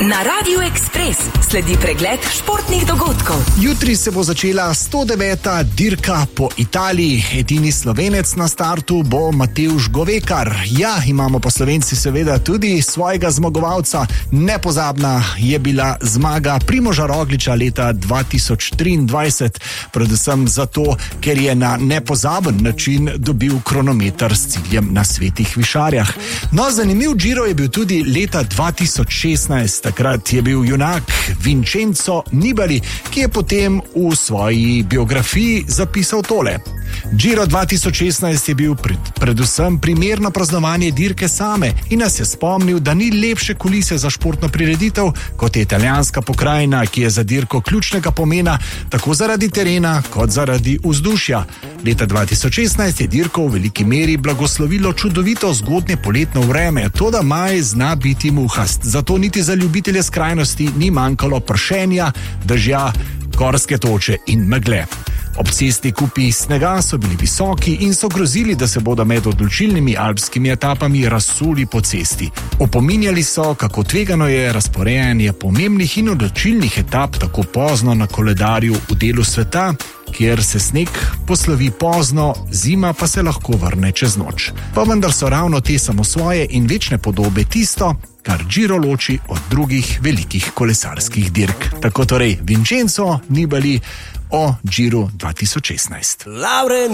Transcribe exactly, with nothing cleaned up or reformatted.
Na Radiu Ekspres sledi pregled športnih dogodkov. Jutri se bo začela sto deveta dirka po Italiji. Edini Slovenec na startu bo Matevž Govekar. Ja, imamo pa Slovenci seveda tudi svojega zmagovalca. Nepozabna je bila zmaga Primoža Rogliča leta dva tisoč triindvajset, predvsem zato, ker je na nepozaben način dobil kronometer s ciljem na Svetih Višarjah. No, zanimiv Giro je bil tudi leta dva tisoč šestnajst. Takrat je bil junak Vincenzo Nibali, ki je potem v svoji biografiji zapisal tole. Giro dva tisoč šestnajst je bil pred, predvsem primerno praznovanje dirke same in nas je spomnil, da ni lepše kulise za športno prireditev, kot je italijanska pokrajina, ki je za dirko ključnega pomena, tako zaradi terena, kot zaradi vzdušja. Leta dva tisoč šestnajst je dirko v veliki meri blagoslovilo čudovito zgodnje poletno vreme, toda maj zna biti muhast, zato niti za ljubitelje skrajnosti ni manjkalo pršenja, dežja, gorske toče in megle. Ob cesti kupi snega so bili visoki in so grozili, da se bodo med odločilnimi alpskimi etapami razsuli po cesti. Opominjali so, kako tvegano je razporejanje pomembnih in odločilnih etap tako pozno na koledarju v delu sveta, kjer se sneg poslovi pozno, zima pa se lahko vrne čez noč. Pa vendar so ravno te samosvoje in večne podobe tisto, kar Giro loči od drugih velikih kolesarskih dirk. Tako torej Vincenzo Nibali o Giru dva tisoč šestnajst.